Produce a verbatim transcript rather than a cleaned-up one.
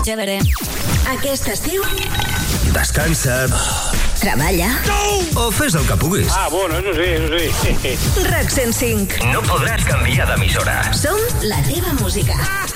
chévere. Aquest estiu descansa, treballa o fes el que puguis. Ah, bueno, eso sí, eso sí. RAC cent cinc. No podràs canviar d'emissora. Som la teva música.